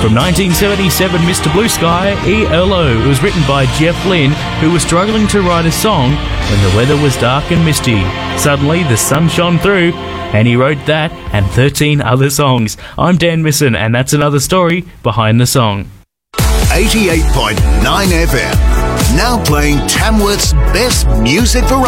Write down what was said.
From 1977, Mr. Blue Sky, ELO. It was written by Jeff Lynne, who was struggling to write a song when the weather was dark and misty. Suddenly, the sun shone through, and he wrote that and 13 other songs. I'm Dan Misson, and that's another story behind the song. 88.9 FM. Now playing Tamworth's best music variety.